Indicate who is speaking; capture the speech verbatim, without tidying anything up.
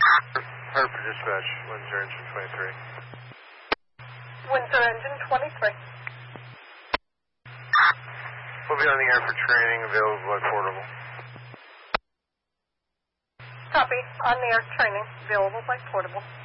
Speaker 1: Hartford Dispatch, Windsor Engine twenty-three.
Speaker 2: Windsor Engine twenty-three.
Speaker 1: We'll be on the air for training, available by portable.
Speaker 2: Copy. On the air training, available by portable.